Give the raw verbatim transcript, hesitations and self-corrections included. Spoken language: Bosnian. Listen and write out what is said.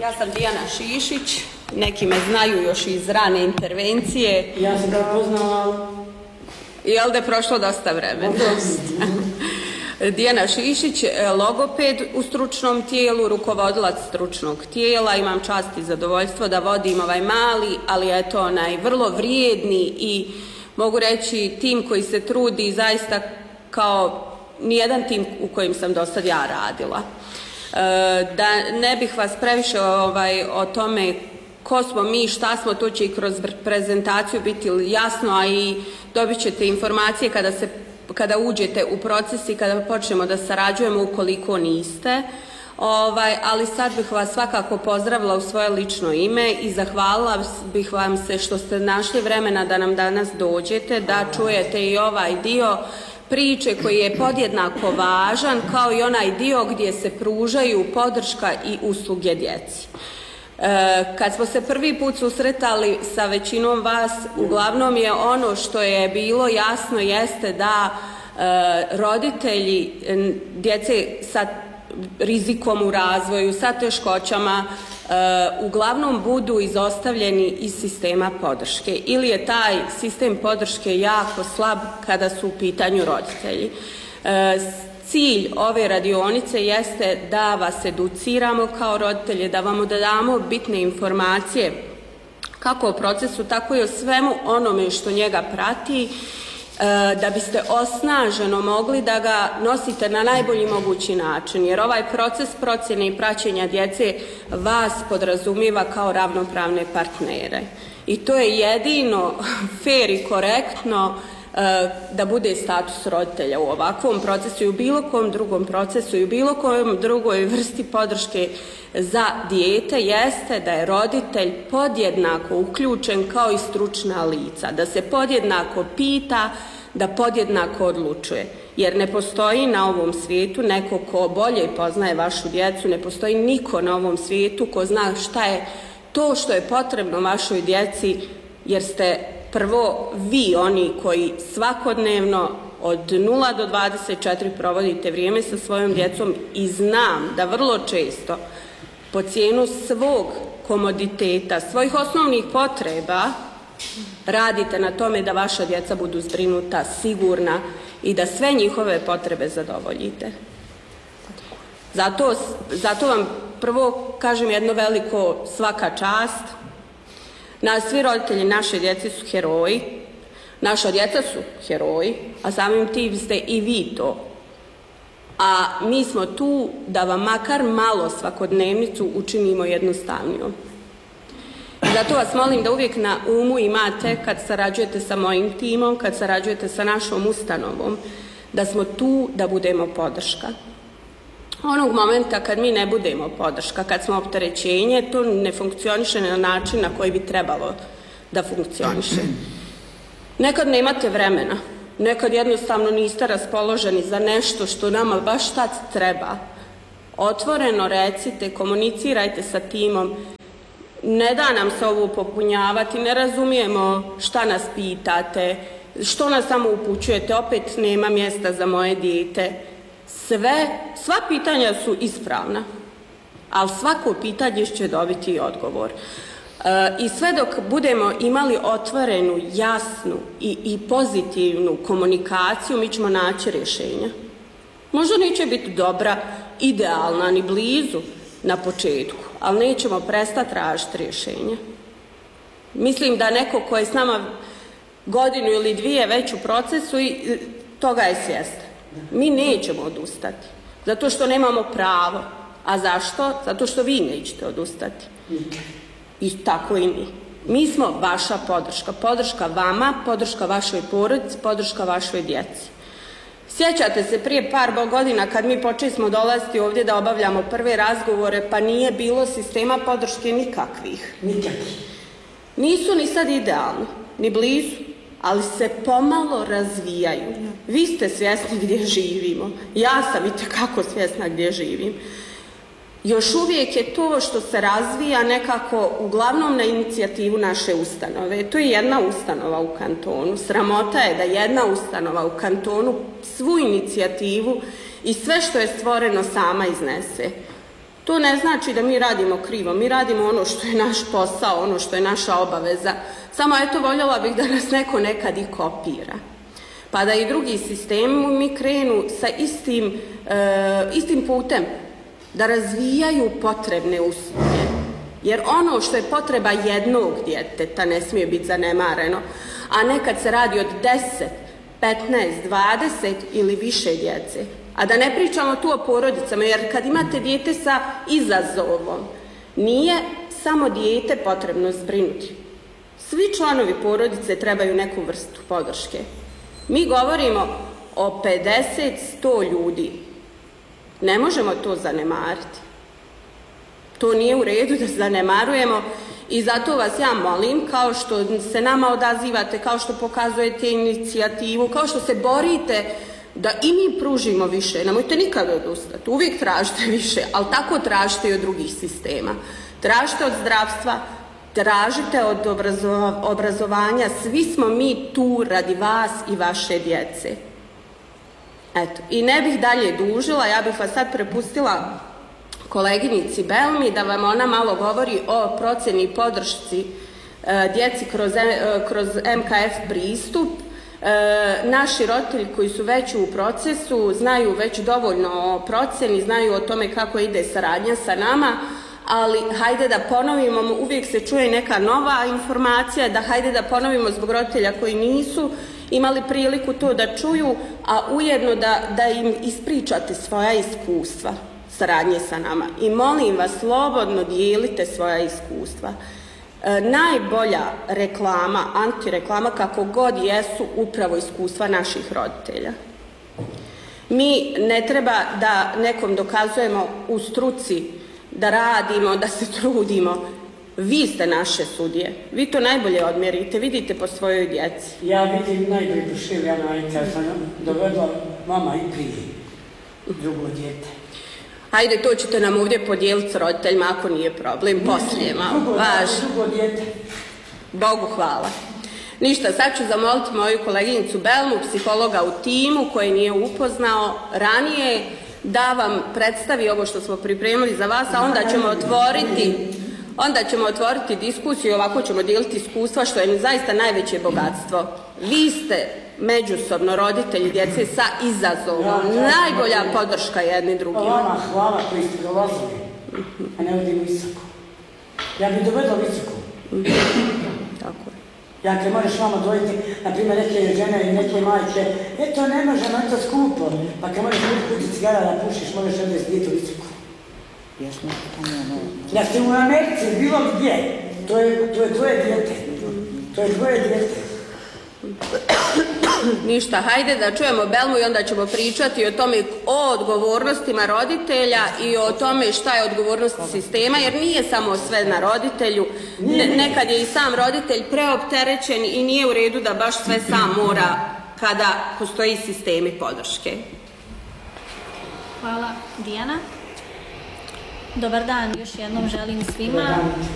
Ja sam Dijana Šišić, neki me znaju još iz rane intervencije. Ja sam ga poznala. Jel da je prošlo dosta vremena? Dijana Šišić, logoped u stručnom tijelu, rukovodilac stručnog tijela. Imam čast i zadovoljstvo da vodim ovaj mali, ali je to onaj vrlo vrijedni i mogu reći tim koji se trudi zaista kao nijedan tim u kojem sam do sad ja radila. Da ne bih vas previše ovaj, o tome ko smo mi, šta smo, to će i kroz prezentaciju biti jasno, a i dobit ćete informacije kada, se, kada uđete u proces i kada počnemo da sarađujemo ukoliko niste. Ovaj, ali sad bih vas svakako pozdravila u svoje lično ime i zahvalila bih vam se što ste našli vremena da nam danas dođete, da čujete i ovaj dio priče koji je podjednako važan kao i onaj dio gdje se pružaju podrška i usluge djeci. E, kad smo se prvi put susretali sa većinom vas, uglavnom je ono što je bilo jasno jeste da e, roditelji djece sa rizikom u razvoju, sa teškoćama, e, uglavnom budu izostavljeni iz sistema podrške ili je taj sistem podrške jako slab kada su u pitanju roditelji. E, cilj ove radionice jeste da vas educiramo kao roditelje, da vam damo bitne informacije kako o procesu, tako i o svemu onome što njega prati, da biste osnaženo mogli da ga nosite na najbolji mogući način, jer ovaj proces procjene i praćenja djece vas podrazumiva kao ravnopravne partnere. I to je jedino fer i korektno da bude status roditelja u ovakvom procesu i u bilo kom drugom procesu i u bilo kojoj drugoj vrsti podrške za dijete jeste da je roditelj podjednako uključen kao i stručna lica, da se podjednako pita, da podjednako odlučuje. Jer ne postoji na ovom svijetu neko ko bolje poznaje vašu djecu, ne postoji niko na ovom svijetu ko zna šta je to što je potrebno vašoj djeci, jer ste prvo vi oni koji svakodnevno od nula do dvadeset četiri provodite vrijeme sa svojom djecom i znam da vrlo često po cijenu svog komoditeta, svojih osnovnih potreba radite na tome da vaša djeca budu zbrinuta, sigurna i da sve njihove potrebe zadovoljite. Zato, zato vam prvo kažem jedno veliko svaka čast. Na, svi roditelji naše djece su heroji, naša djeca su heroji, a samim tim ste i vi to. A mi smo tu da vam makar malo svakodnevnicu učinimo jednostavnijom. Zato vas molim da uvijek na umu imate kad sarađujete sa mojim timom, kad sarađujete sa našom ustanovom, da smo tu da budemo podrška. Onog momenta kad mi ne budemo podrška, kad smo opterećenje, to ne funkcioniše na način na koji bi trebalo da funkcioniše. Nekad nemate vremena, nekad jednostavno niste raspoloženi za nešto što nama baš tad treba. Otvoreno recite, komunicirajte sa timom. Ne da nam se ovo popunjavati, ne razumijemo šta nas pitate, što nas samo upućujete, opet nema mjesta za moje dijete. Sve, sva pitanja su ispravna, ali svako pitanje će dobiti odgovor. E, I sve dok budemo imali otvorenu, jasnu i, i pozitivnu komunikaciju, mi ćemo naći rješenja. Možda neće biti dobra, idealna, ni blizu na početku, ali nećemo prestati tražiti rješenja. Mislim da neko ko je s nama godinu ili dvije već u procesu i toga je svjestan. Mi nećemo odustati, zato što nemamo pravo. A zašto? Zato što vi nećete odustati. I tako i mi. Mi smo vaša podrška. Podrška vama, podrška vašoj porodici, podrška vašoj djeci. Sjećate se prije par godina kad mi počeli smo dolaziti ovdje da obavljamo prve razgovore, pa nije bilo sistema podrške nikakvih. Nikakvih. Nisu ni sad idealni, ni blizu, ali se pomalo razvijaju. Vi ste svjesni gdje živimo. Ja sam itekako svjesna gdje živim. Još uvijek je to što se razvija nekako uglavnom na inicijativu naše ustanove. To je jedna ustanova u kantonu. Sramota je da jedna ustanova u kantonu svu inicijativu i sve što je stvoreno sama iznese. To ne znači da mi radimo krivo, mi radimo ono što je naš posao, ono što je naša obaveza. Samo eto, voljela bih da nas neko nekad i kopira. Pa da i drugi sistemi mi krenu sa istim, e, istim putem, da razvijaju potrebne usluge. Jer ono što je potreba jednog djeteta ne smije biti zanemareno, a nekad se radi od deset, petnaest, dvadeset ili više djece. A da ne pričamo tu o porodicama, jer kad imate dijete sa izazovom, nije samo dijete potrebno zbrinuti. Svi članovi porodice trebaju neku vrstu podrške. Mi govorimo o pedeset do sto ljudi. Ne možemo to zanemariti. To nije u redu da zanemarujemo i zato vas ja molim, kao što se nama odazivate, kao što pokazujete inicijativu, kao što se borite da i mi pružimo više. Nemojte nikad odustati, uvijek tražite više, ali tako tražite i od drugih sistema. Tražite od zdravstva, tražite od obrazovanja, svi smo mi tu radi vas i vaše djece. Eto, i ne bih dalje dužila, ja bih vas sad prepustila koleginici Belmi da vam ona malo govori o procjeni i podršci e, djeci kroz, e, kroz M K F pristup. E, naši roditelji koji su već u procesu znaju već dovoljno o procjeni, znaju o tome kako ide saradnja sa nama, ali hajde da ponovimo, uvijek se čuje neka nova informacija, da hajde da ponovimo zbog roditelja koji nisu imali priliku to da čuju, a ujedno da, da im ispričate svoja iskustva saradnje sa nama. I molim vas, slobodno dijelite svoja iskustva. E, najbolja reklama, antireklama, kako god jesu, upravo iskustva naših roditelja. Mi ne treba da nekom dokazujemo u struci da radimo, da se trudimo. Vi ste naše sudije. Vi to najbolje odmjerite, vidite po svojoj djeci. Ja vidim najbolje duševljena i kad sam dovedla mama i prije drugo djete. Hajde, to ćete nam ovdje podijeliti s roditeljima ako nije problem, poslije malo. Drugo djete. Bogu hvala. Ništa, sad ću zamoliti moju koleginicu Belmu, psihologa u timu koji nije upoznao ranije, da vam predstavi ovo što smo pripremili za vas, a onda ćemo otvoriti, onda ćemo otvoriti diskusiju, ovako ćemo dijeliti iskustva, što je zaista najveće bogatstvo. Vi ste međusobno roditelji djece sa izazovom, najbolja podrška jedni drugima. Vama hvala koji ste dolazili, a ne odim visoko. Ja bih dovedla visoko. Tako je. Ja te moraš vama dojiti, na primjer, neke žene i neke majke, eto ne možemo, eto skupo, pa kad moraš biti kući cigara da pušiš, moraš odvesti djetu visoko. Ja ste u Americi, bilo gdje, to je, to je tvoje djete, to je tvoje djete. Ništa, hajde da čujemo Belmu i onda ćemo pričati o tome, o odgovornostima roditelja i o tome šta je odgovornost sistema, jer nije samo sve na roditelju. Ne, nekad je i sam roditelj preopterećen i nije u redu da baš sve sam mora kada postoji sistemi podrške. Hvala, Dijana. Dobar dan, još jednom želim svima.